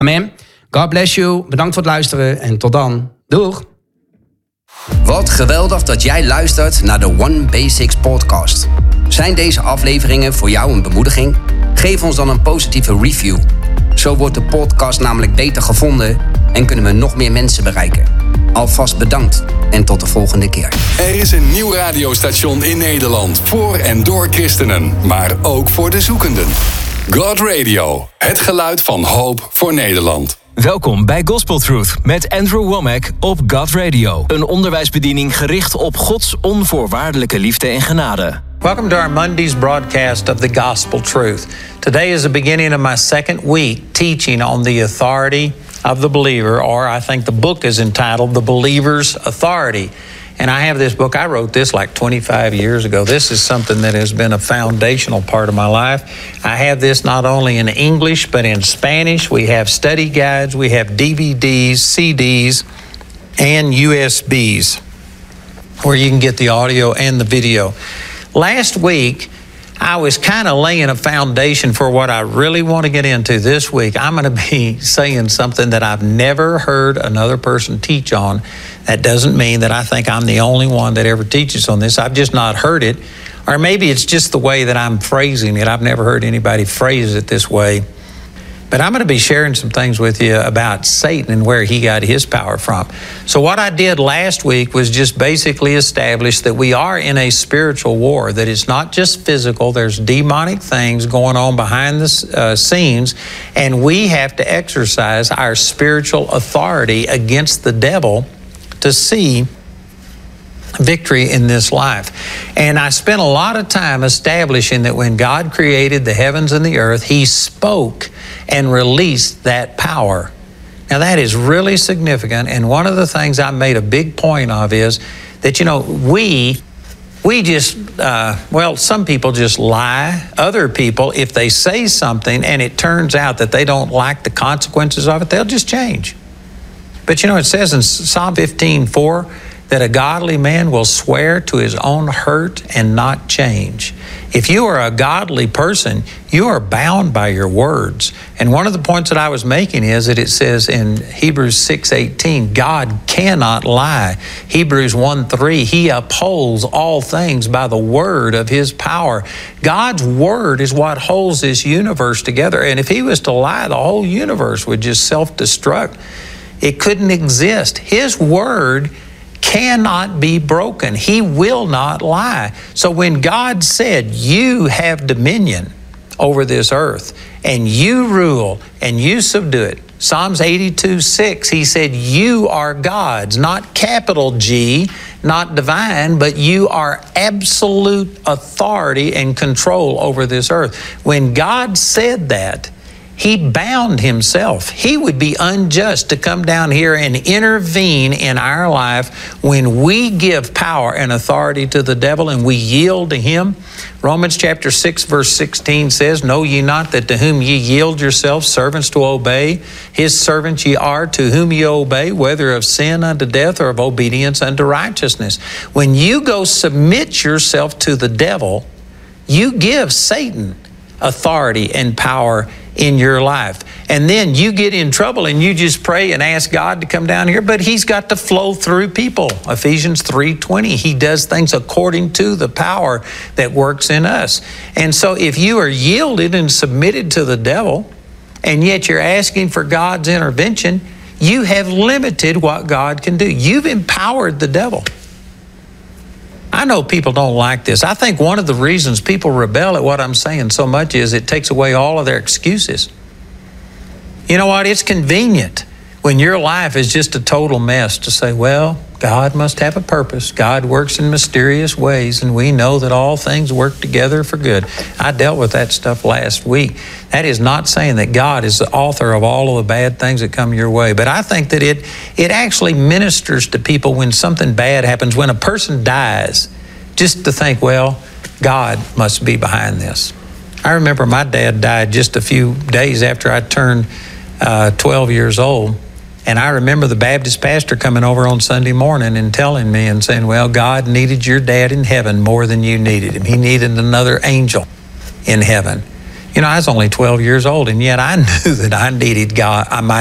Amen. God bless you. Bedankt voor het luisteren en tot dan. Doeg. Wat geweldig dat jij luistert naar de One Basics podcast. Zijn deze afleveringen voor jou een bemoediging? Geef ons dan een positieve review. Zo wordt de podcast namelijk beter gevonden en kunnen we nog meer mensen bereiken. Alvast bedankt en tot de volgende keer. Er is een nieuw radiostation in Nederland voor en door christenen, maar ook voor de zoekenden. God Radio, het geluid van hoop voor Nederland. Welkom bij Gospel Truth met Andrew Womack op God Radio. Een onderwijsbediening gericht op Gods onvoorwaardelijke liefde en genade. Welcome to our Monday's broadcast of the Gospel Truth. Today is the beginning of my second week teaching on the authority of the believer, or I think the book is entitled The Believer's Authority. And I have this book, I wrote this like 25 years ago. This is something that has been a foundational part of my life. I have this not only in English, but in Spanish. We have study guides, we have DVDs, CDs, and USBs, where you can get the audio and the video. Last week, I was kind of laying a foundation for what I really want to get into this week. I'm going to be saying something that I've never heard another person teach on. That doesn't mean that I think I'm the only one that ever teaches on this. I've just not heard it. Or maybe it's just the way that I'm phrasing it. I've never heard anybody phrase it this way. But I'm going to be sharing some things with you about Satan and where he got his power from. So what I did last week was just basically establish that we are in a spiritual war, that it's not just physical. There's demonic things going on behind the scenes, and we have to exercise our spiritual authority against the devil to see victory in this life. And I spent a lot of time establishing that when God created the heavens and the earth, he spoke and released that power. Now that is really significant, and one of the things I made a big point of is that, you know, we just, some people just lie. Other people, if they say something and it turns out that they don't like the consequences of it, they'll just change. But you know, it says in Psalm 15:4 that a godly man will swear to his own hurt and not change. If you are a godly person, you are bound by your words. And one of the points that I was making is that it says in Hebrews 6:18, God cannot lie. Hebrews 1:3, he upholds all things by the word of his power. God's word is what holds this universe together. And if he was to lie, the whole universe would just self-destruct. It couldn't exist. His word cannot be broken. He will not lie. So when God said, you have dominion over this earth, and you rule, and you subdue it, Psalms 82:6, he said, you are God's, not capital G, not divine, but you are absolute authority and control over this earth. When God said that, he bound himself. He would be unjust to come down here and intervene in our life when we give power and authority to the devil and we yield to him. Romans chapter 6 verse 16 says, know ye not that to whom ye yield yourselves servants to obey, his servants ye are to whom ye obey, whether of sin unto death or of obedience unto righteousness. When you go submit yourself to the devil, you give Satan authority and power in your life. And then you get in trouble and you just pray and ask God to come down here, but he's got to flow through people. Ephesians 3:20, he does things according to the power that works in us. And so if you are yielded and submitted to the devil, and yet you're asking for God's intervention, you have limited what God can do. You've empowered the devil. I know people don't like this. I think one of the reasons people rebel at what I'm saying so much is it takes away all of their excuses. You know what? It's convenient when your life is just a total mess to say, well, God must have a purpose. God works in mysterious ways, and we know that all things work together for good. I dealt with that stuff last week. That is not saying that God is the author of all of the bad things that come your way, but I think that it actually ministers to people when something bad happens, when a person dies, just to think, well, God must be behind this. I remember my dad died just a few days after I turned 12 years old. And I remember the Baptist pastor coming over on Sunday morning and telling me and saying, well, God needed your dad in heaven more than you needed him. He needed another angel in heaven. You know, I was only 12 years old, and yet I knew that I needed God.